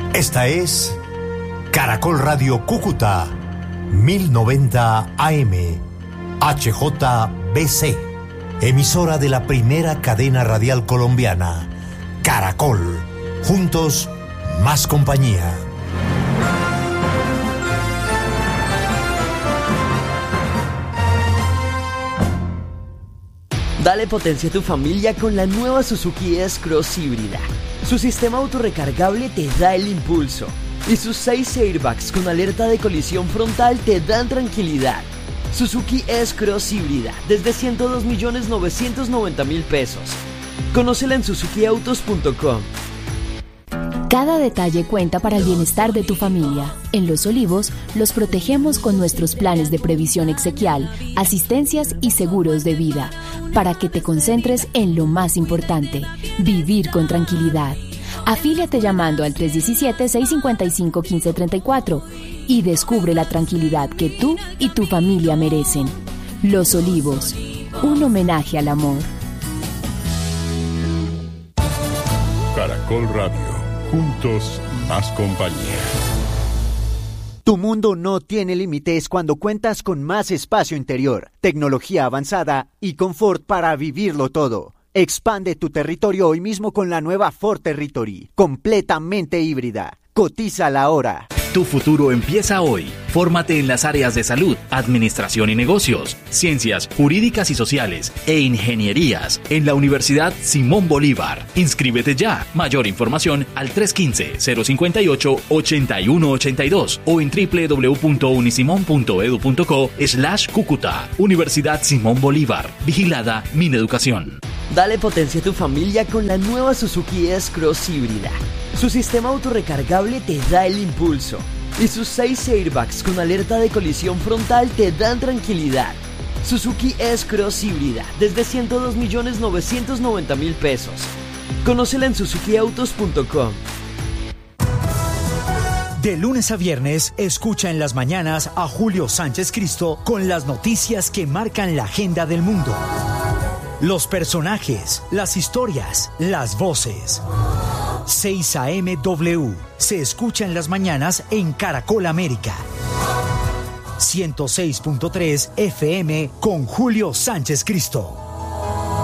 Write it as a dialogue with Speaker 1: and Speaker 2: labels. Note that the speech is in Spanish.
Speaker 1: Esta es Caracol Radio Cúcuta, 1090 AM, HJBC, emisora de la primera cadena radial colombiana, Caracol, juntos, más compañía.
Speaker 2: Dale potencia a tu familia con la nueva Suzuki S-Cross híbrida. Su sistema autorrecargable te da el impulso y sus 6 airbags con alerta de colisión frontal te dan tranquilidad. Suzuki S-Cross híbrida desde 102.990.000 pesos. Conócela en suzukiautos.com.
Speaker 3: Cada detalle cuenta para el bienestar de tu familia. En Los Olivos, los protegemos con nuestros planes de previsión exequial, asistencias y seguros de vida, para que te concentres en lo más importante, vivir con tranquilidad. Afíliate llamando al 317-655-1534 y descubre la tranquilidad que tú y tu familia merecen. Los Olivos, un homenaje al amor.
Speaker 4: Caracol Radio. Juntos, más compañía.
Speaker 5: Tu mundo no tiene límites cuando cuentas con más espacio interior, tecnología avanzada y confort para vivirlo todo. Expande tu territorio hoy mismo con la nueva Ford Territory, completamente híbrida. Cotízala ahora.
Speaker 6: Tu futuro empieza hoy. Fórmate en las áreas de salud, administración y negocios, ciencias jurídicas y sociales e ingenierías en la Universidad Simón Bolívar. Inscríbete ya. Mayor información al 315-058-8182 o en www.unisimon.edu.co/Cúcuta. Universidad Simón Bolívar. Vigilada Mineducación.
Speaker 2: Dale potencia a tu familia con la nueva Suzuki S-Cross híbrida. Su sistema autorrecargable te da el impulso y sus 6 airbags con alerta de colisión frontal te dan tranquilidad. Suzuki S-Cross híbrida desde 102.990.000 pesos. Conócela en suzukiautos.com.
Speaker 7: De lunes a viernes, escucha en las mañanas a Julio Sánchez Cristo con las noticias que marcan la agenda del mundo. Los personajes, las historias, las voces. 6 AM-W se escucha en las mañanas en Caracol América. 106.3 FM con Julio Sánchez Cristo.